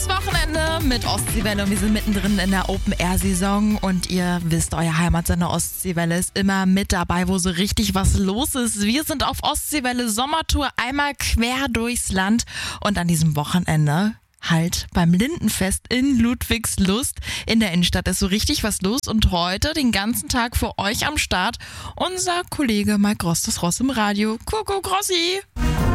Wochenende mit Ostseewelle und wir sind mittendrin in der Open-Air-Saison und ihr wisst, euer Heimatsender Ostseewelle ist immer mit dabei, wo so richtig was los ist. Wir sind auf Ostseewelle Sommertour einmal quer durchs Land und an diesem Wochenende halt beim Lindenfest in Ludwigslust. In der Innenstadt ist so richtig was los und heute den ganzen Tag für euch am Start unser Kollege Mike Ross, das Ross im Radio. Kuckuck, Rossi!